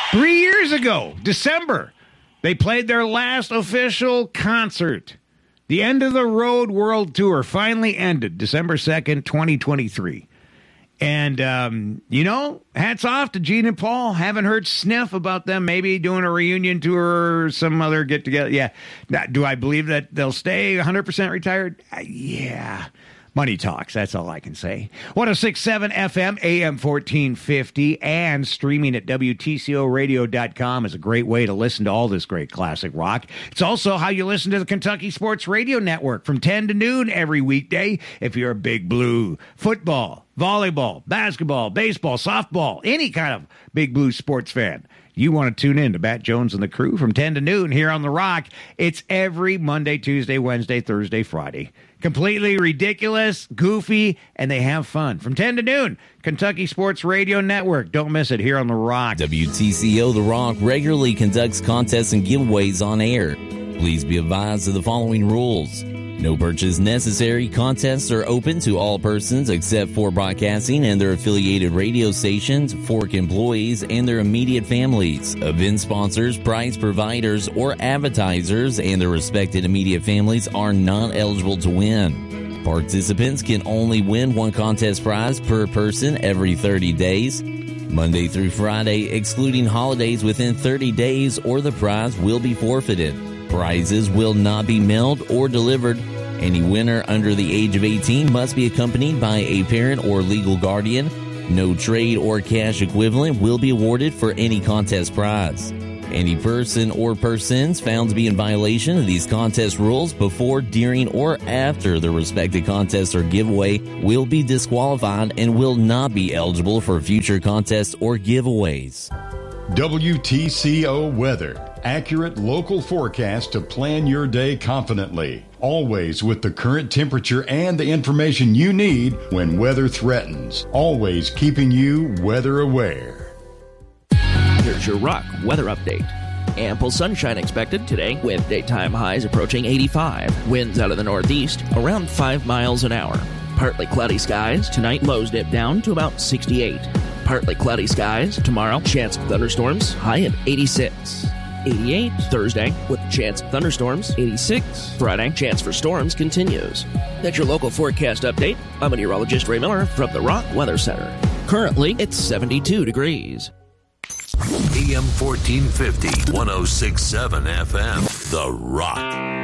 3 years ago, December, they played their last official concert. The End of the Road World Tour finally ended December 2nd, 2023. And, hats off to Gene and Paul. Haven't heard sniff about them maybe doing a reunion tour or some other get-together. Yeah. Now, do I believe that they'll stay 100% retired? Yeah. Money talks. That's all I can say. 106.7 FM, AM 1450, and streaming at WTCOradio.com is a great way to listen to all this great classic rock. It's also how you listen to the Kentucky Sports Radio Network from 10 to noon every weekday if you're a Big Blue football, volleyball, basketball, baseball, softball, any kind of Big Blue sports fan. You want to tune in to Bat Jones and the crew from 10 to noon here on The Rock. It's every Monday, Tuesday, Wednesday, Thursday, Friday. Completely ridiculous, goofy, and they have fun. From 10 to noon, Kentucky Sports Radio Network. Don't miss it here on The Rock. WTCO The Rock regularly conducts contests and giveaways on air. Please be advised of the following rules. No purchase necessary. Contests are open to all persons except for broadcasting and their affiliated radio stations, Fork employees, and their immediate families. Event sponsors, prize providers, or advertisers and their respected immediate families are not eligible to win. Participants can only win one contest prize per person every 30 days. Monday through Friday, excluding holidays within 30 days, or the prize will be forfeited. Prizes will not be mailed or delivered. Any winner under the age of 18 must be accompanied by a parent or legal guardian. No trade or cash equivalent will be awarded for any contest prize. Any person or persons found to be in violation of these contest rules before, during, or after the respective contest or giveaway will be disqualified and will not be eligible for future contests or giveaways. WTCO Weather. Accurate local forecast to plan your day confidently. Always with the current temperature and the information you need when weather threatens. Always keeping you weather aware. Here's your Rock weather update. Ample sunshine expected today with daytime highs approaching 85. Winds out of the northeast around 5 miles an hour. Partly cloudy skies. Tonight lows dip down to about 68. Partly cloudy skies. Tomorrow, chance of thunderstorms, high at 86. 88 Thursday with a chance of thunderstorms. 86 Friday, chance for storms continues. That's your local forecast update. I'm meteorologist Ray Miller from the Rock Weather Center. Currently, it's 72 degrees. AM 1450, 106.7 FM, The Rock.